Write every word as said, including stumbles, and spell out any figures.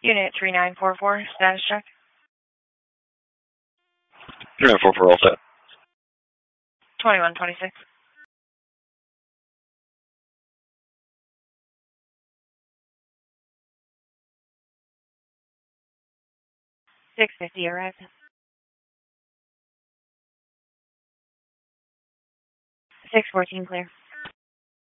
Unit three nine four four, status check. three nine four four, all set. twenty-one twenty-six. six fifty arrived. six fourteen clear.